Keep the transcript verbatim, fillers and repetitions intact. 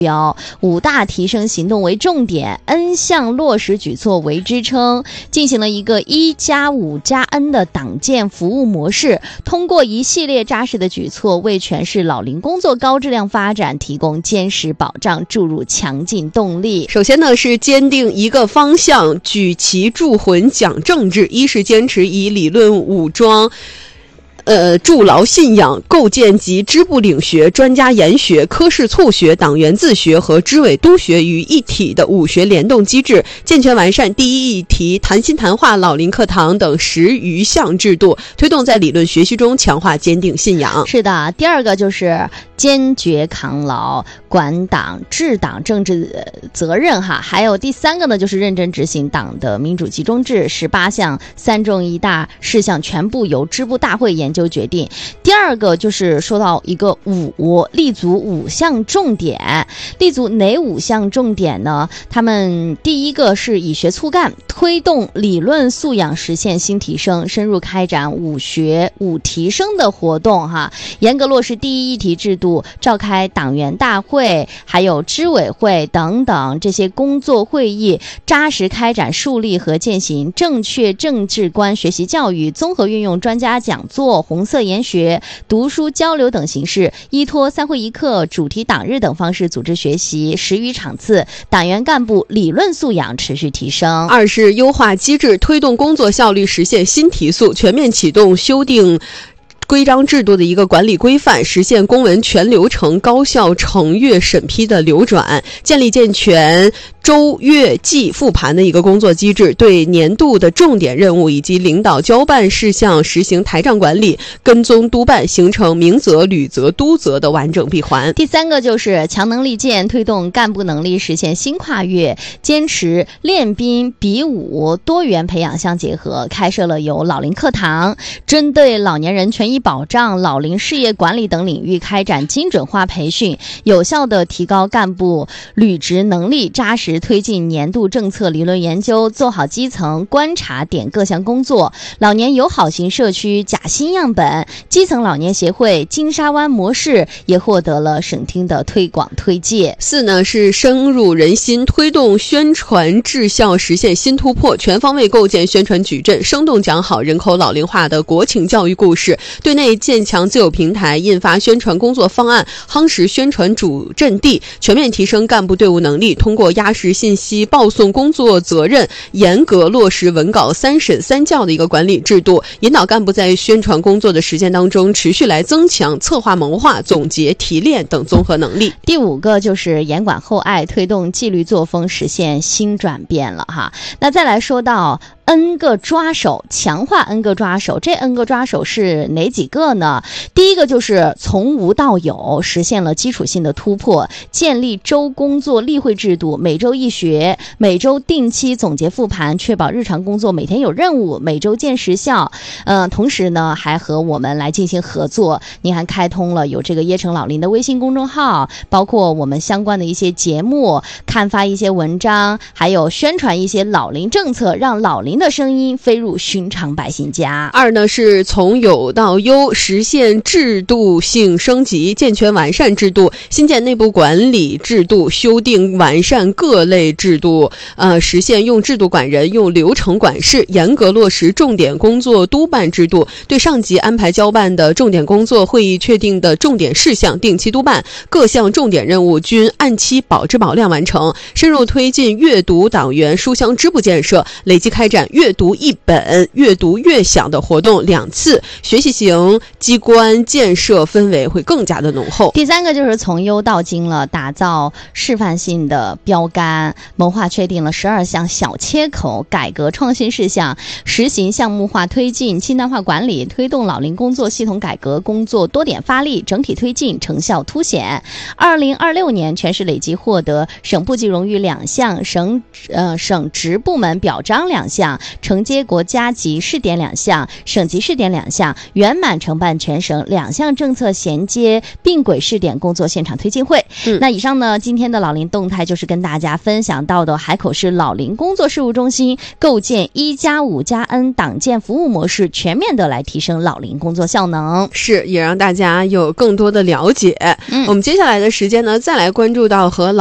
标，五大提升行动为重点 ，N 项落实举措为支撑，进行了一个一加五加 N 的党建服务模式，通过一系列扎实的举措，为全市老龄工作高质量发展提供坚实保障，注入强劲动力。 首先呢，是坚定一个方向，举旗铸魂讲政治。一是坚持以理论武装呃，筑牢信仰，构建集支部领学、专家研学、科室促学、党员自学和支委督学于一体的武学联动机制，健全完善第一议题、谈心谈话、老龄课堂等十余项制度，推动在理论学习中强化坚定信仰。 是的，第二个就是坚决抗劳，管党治党政治责任哈，还有第三个呢，就是认真执行党的民主集中制，十八项三重一大事项全部由支部大会研究决定。第二个就是说到一个五，立足五项重点，立足哪五项重点呢？他们第一个是以学促干，推动理论素养实现新提升，深入开展五学五提升的活动哈，严格落实第一议题制度，召开党员大会还有支委会等等这些工作会议，扎实开展树立和践行正确政治观学习教育，综合运用专家讲座、红色研学、读书交流等形式，依托三会一课、主题党日等方式组织学习十余场次，党员干部理论素养持续提升。 二是优化机制，推动工作效率实现新提速，全面启动修订规章制度的一个管理规范，实现公文全流程高效程阅审批的流转，建立健全周月季复盘的一个工作机制，对年度的重点任务以及领导交办事项实行台账管理、跟踪督办，形成明责、履责、督责的完整闭环。 第三个就是强能力建，推动干部能力实现新跨越，坚持练兵比武多元培养相结合，开设了有老龄课堂，针对老年人权益保障、老龄事业管理等领域开展精准化培训，有效地提高干部履职能力，扎实推进年度政策理论研究，做好基层观察点各项工作。老年友好型社区假新样本、基层老年协会金沙湾模式也获得了省厅的推广推介。 四呢是深入人心，推动宣传质效实现新突破，全方位构建宣传矩阵，生动讲好人口老龄化的国情教育故事，对内建强自有平台，印发宣传工作方案，夯实宣传主阵地，全面提升干部队伍能力，通过压实信息报送工作责任，严格落实文稿三审三校的一个管理制度，引导干部在宣传工作的实践当中持续来增强策划谋划、总结提炼等综合能力。 第五个就是严管厚爱，推动纪律作风实现新转变了哈。那再来说到N 个抓手，强化 N 个抓手，这 N 个抓手是哪几个呢？第一个就是从无到有，实现了基础性的突破，建立周工作例会制度，每周一学，每周定期总结复盘，确保日常工作每天有任务，每周见实效。呃，同时呢，还和我们来进行合作。你还开通了有这个椰城老龄的微信公众号，包括我们相关的一些节目，刊发一些文章，还有宣传一些老龄政策，让老龄的声音飞入寻常百姓家。 二呢是从有到优，实现制度性升级，健全完善制度，新建内部管理制度，修订完善各类制度，呃，实现用制度管人，用流程管事，严格落实重点工作督办制度，对上级安排交办的重点工作会议确定的重点事项定期督办，各项重点任务均按期保质保量完成，深入推进阅读党员书香支部建设，累计开展阅读一本、阅读悦享的活动两次，学习型机关建设氛围会更加的浓厚。 第三个就是从优到精了，打造示范性的标杆，谋划确定了十二项小切口改革创新事项，实行项目化推进、清单化管理，推动老龄工作系统改革工作多点发力，整体推进，成效凸显。二零二六年全市累计获得省部级荣誉两项，省呃省直部门表彰两项， 承接国家级试点两项、省级试点两项，圆满承办全省两项政策衔接并轨试点工作现场推进会。 嗯、 那以上呢，今天的老龄动态就是跟大家分享到的海口市老龄工作事务中心构建一加五加 N 党建服务模式，全面的来提升老龄工作效能， 是也让大家有更多的了解。 嗯， 我们接下来的时间呢，再来关注到和老